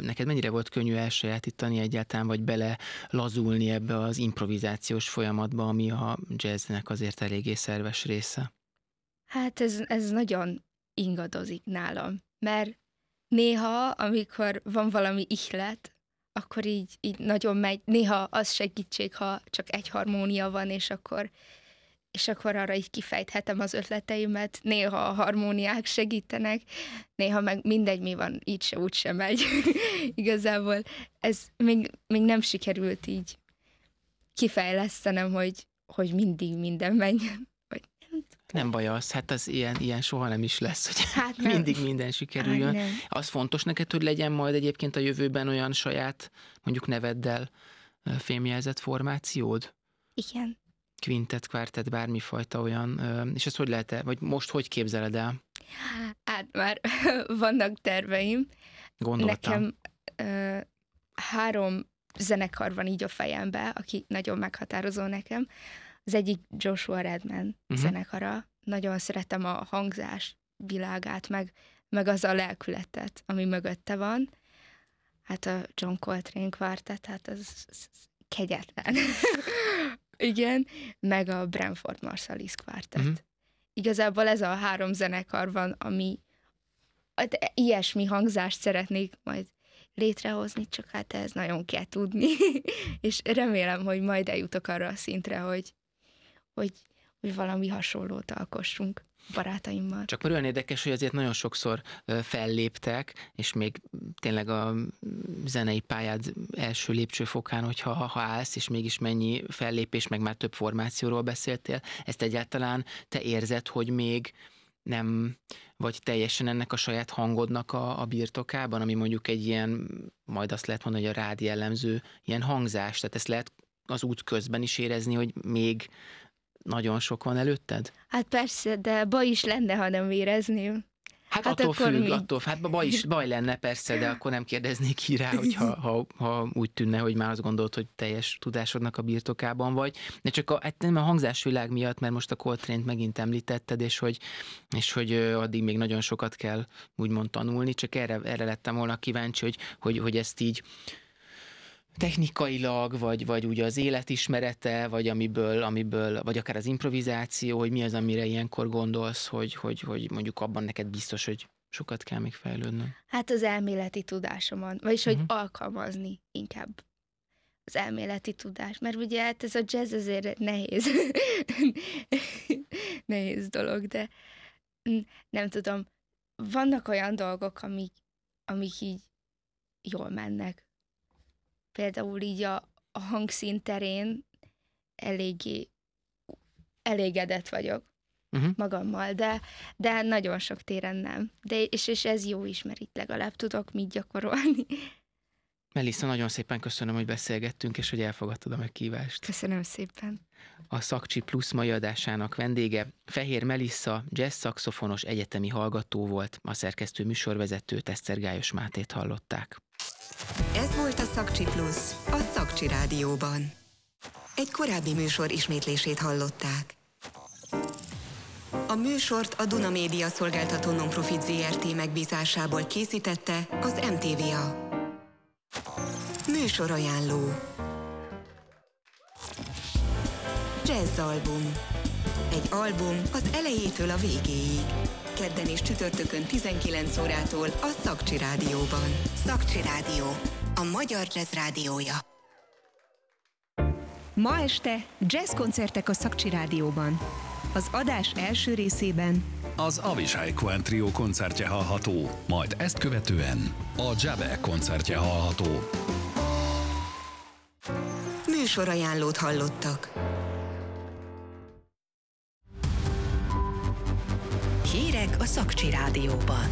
neked mennyire volt könnyű elsajátítani egyáltalán, vagy bele lazulni ebbe az improvizációs folyamatba, ami a jazznek azért eléggé szerves része? Hát ez nagyon ingadozik nálam, mert néha, amikor van valami ihlet, akkor így nagyon megy, néha az segítség, ha csak egy harmónia van, és akkor arra így kifejthetem az ötleteimet, néha a harmóniák segítenek, néha meg mindegy, mi van, így se, úgy se megy. Igazából ez még nem sikerült így kifejlesztenem, hogy mindig minden menjen. Nem baj az, hát az ilyen soha nem is lesz, hogy Hát nem. mindig minden sikerüljön. Hát nem. Az fontos neked, hogy legyen majd egyébként a jövőben olyan saját, mondjuk neveddel fémjelzett formációd? Igen. Quintet, quartet, bármifajta olyan, és ezt hogy lehet-e, vagy most hogy képzeled el? Hát már vannak terveim. Gondoltam. Nekem 3 zenekar van így a fejembe, aki nagyon meghatározó nekem. Az egyik Joshua Redman zenekara. Nagyon szeretem a hangzás világát, meg az a lelkületet, ami mögötte van. Hát a John Coltrane Quartet, hát az kegyetlen. Igen, meg a Branford Marsalis Quartet. Igazából ez a 3 zenekar van, ami ilyesmi hangzást szeretnék majd létrehozni, csak hát ez nagyon kell tudni. És remélem, hogy majd eljutok arra a szintre, hogy valami hasonlót alkossunk barátaimmal. Csak már olyan érdekes, hogy azért nagyon sokszor felléptek, és még tényleg a zenei pályád első lépcsőfokán, hogyha állsz, és mégis mennyi fellépés, meg már több formációról beszéltél, ezt egyáltalán te érzed, hogy még nem vagy teljesen ennek a saját hangodnak a birtokában, ami mondjuk egy ilyen, majd azt lehet mondani, hogy a rád jellemző ilyen hangzás, tehát ezt lehet az út közben is érezni, hogy még nagyon sok van előtted? Hát persze, de baj is lenne, ha nem érezném. Hát attól függ, hát baj lenne persze, de akkor nem kérdeznék ki rá, hogyha ha úgy tűnne, hogy már azt gondolod, hogy teljes tudásodnak a birtokában vagy. De csak nem a hangzásvilág miatt, mert most a Coltrane-t megint említetted, és hogy addig még nagyon sokat kell úgymond tanulni, csak erre lettem volna kíváncsi, hogy ezt így technikailag, vagy ugye az életismerete, vagy amiből, vagy akár az improvizáció, hogy mi az, amire ilyenkor gondolsz, hogy mondjuk abban neked biztos, hogy sokat kell még fejlődnöm. Hát az elméleti tudásomon, vagyis hogy alkalmazni inkább az elméleti tudás, mert ugye hát ez a jazz azért nehéz dolog, de nem tudom, vannak olyan dolgok, amik így jól mennek. Például így a hangszín terén eléggé elégedett vagyok magammal, de nagyon sok téren nem. És ez jó is, mert itt legalább tudok mit gyakorolni. Melissa, nagyon szépen köszönöm, hogy beszélgettünk, és hogy elfogadtad a meghívást. Köszönöm szépen. A Szakcsi Plusz mai adásának vendége Fehér Melissa, jazz szaxofonos egyetemi hallgató volt, a szerkesztő műsorvezetőt, Esztergályos Mátét hallották. Ez volt a Szakcsi Plusz, a Szakcsi Rádióban. Egy korábbi műsor ismétlését hallották. A műsort a Duna Média Szolgáltató Nonprofit Zrt. Megbízásából készítette az MTVA. Műsorajánló. Jazzalbum. Egy album az elejétől a végéig. Kedden és csütörtökön 19 órától a Szakcsi Rádióban. Szakcsi Rádió, a magyar jazz rádiója. Ma este jazzkoncertek a Szakcsi Rádióban. Az adás első részében az Avishai Cohen Trio koncertje hallható, majd ezt követően a Jabe koncertje hallható. Műsorajánlót hallottak. Hírek a Szakcsi Rádióban.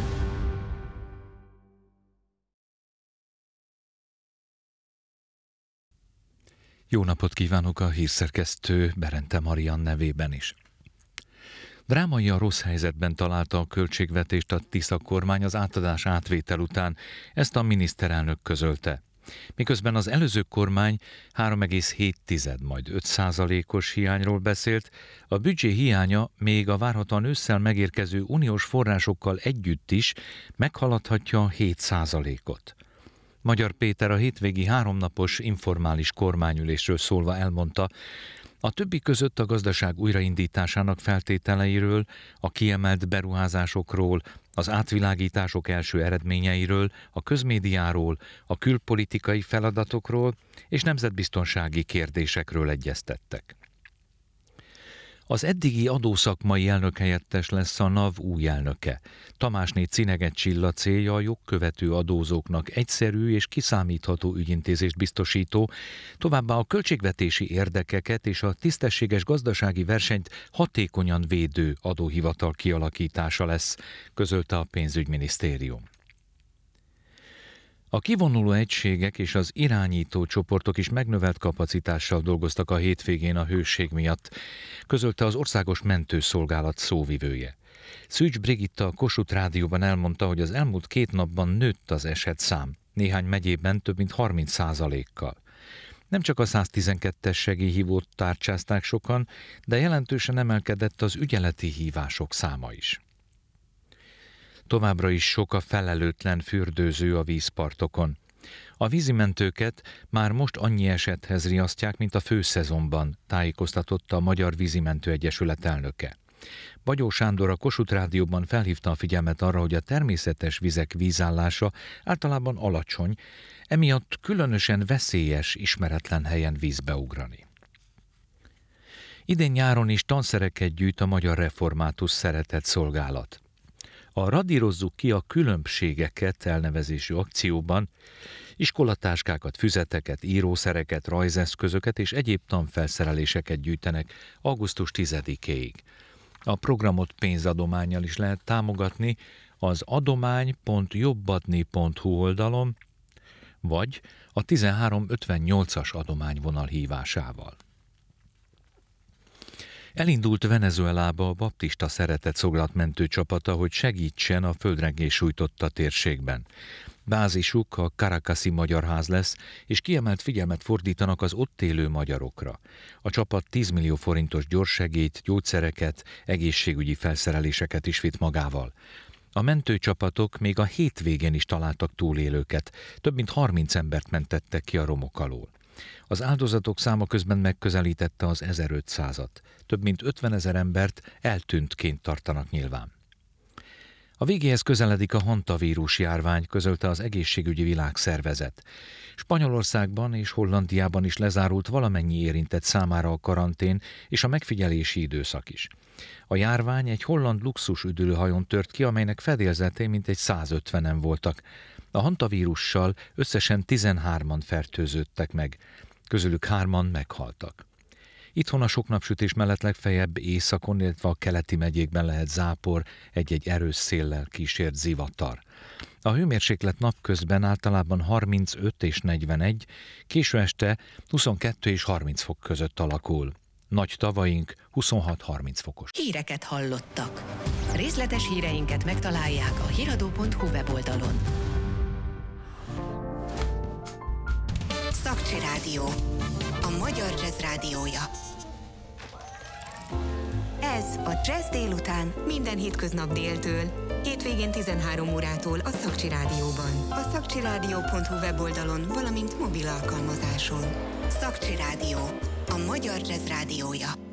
Jó napot kívánok a hírszerkesztő Berente Marian nevében is. Drámaian rossz helyzetben találta a költségvetést a Tisza kormány az átadás átvétel után, ezt a miniszterelnök közölte. Miközben az előző kormány 3,7, majd 5%-os hiányról beszélt, a büdzsé hiánya még a várhatóan ősszel megérkező uniós forrásokkal együtt is meghaladhatja 7%-ot. Magyar Péter a hétvégi 3 napos informális kormányülésről szólva elmondta, a többi között a gazdaság újraindításának feltételeiről, a kiemelt beruházásokról, az átvilágítások első eredményeiről, a közmédiáról, a külpolitikai feladatokról és nemzetbiztonsági kérdésekről egyeztettek. Az eddigi adószakmai elnökhelyettes lesz a NAV új elnöke. Tamásné Cineget Csilla célja a jogkövető adózóknak egyszerű és kiszámítható ügyintézést biztosító, továbbá a költségvetési érdekeket és a tisztességes gazdasági versenyt hatékonyan védő adóhivatal kialakítása lesz, közölte a pénzügyminisztérium. A kivonuló egységek és az irányító csoportok is megnövelt kapacitással dolgoztak a hétvégén a hőség miatt, közölte az Országos Mentőszolgálat szóvivője. Szűcs Brigitta a Kossuth Rádióban elmondta, hogy az elmúlt 2 napban nőtt az esetszám, néhány megyében több mint 30%-kal. Nem csak a 112-es segélyhívót tárcsázták sokan, de jelentősen emelkedett az ügyeleti hívások száma is. Továbbra is sok a felelőtlen fürdőző a vízpartokon. A vízimentőket már most annyi esethez riasztják, mint a főszezonban, tájékoztatott a Magyar Vízimentő Egyesület elnöke. Bagyó Sándor a Kossuth Rádióban felhívta a figyelmet arra, hogy a természetes vizek vízállása általában alacsony, emiatt különösen veszélyes ismeretlen helyen vízbe ugrani. Idén nyáron is tanszereket gyűjt a Magyar Református Szeretett Szolgálat. A Radírozzuk ki a különbségeket elnevezésű akcióban iskolatáskákat, füzeteket, írószereket, rajzeszközöket és egyéb tanfelszereléseket gyűjtenek augusztus 10-éig. A programot pénzadománnyal is lehet támogatni az adomány.jobbadni.hu oldalon, vagy a 1358-as adományvonal hívásával. Elindult Venezuelába a baptista Szeretett Szolgálat mentőcsapata, hogy segítsen a földrengés sújtotta térségben. Bázisuk a Caracasi Magyar Ház lesz, és kiemelt figyelmet fordítanak az ott élő magyarokra. A csapat 10 millió forintos gyorssegélyt, gyógyszereket, egészségügyi felszereléseket is vitt magával. A mentőcsapatok még a hétvégén is találtak túlélőket, több mint 30 embert mentettek ki a romok alól. Az áldozatok száma közben megközelítette az 1500-at. Több mint 50 000 embert eltűntként tartanak nyilván. A végéhez közeledik a hantavírus járvány, közölte az Egészségügyi Világszervezet. Spanyolországban és Hollandiában is lezárult valamennyi érintett számára a karantén és a megfigyelési időszak is. A járvány egy holland luxus üdülőhajón tört ki, amelynek fedélzetei mintegy 150-en voltak. A hantavírussal összesen 13-an fertőződtek meg, közülük 3-an meghaltak. Itthon a sok napsütés mellett legfeljebb északon, illetve a keleti megyékben lehet zápor, egy-egy erős széllel kísért zivatar. A hőmérséklet napközben általában 35 és 41, késő este 22 és 30 fok között alakul. Nagy tavaink 26-30 fokos. Híreket hallottak. Részletes híreinket megtalálják a hiradó.hu weboldalon. Szakcsi Rádió, a magyar jazz rádiója. Ez a Jazz délután minden hétköznap déltől, hétvégén 13 órától a Szakcsi Rádióban. A szakcsiradio.hu weboldalon, valamint mobil alkalmazáson. Szakcsi Rádió, a magyar jazz rádiója.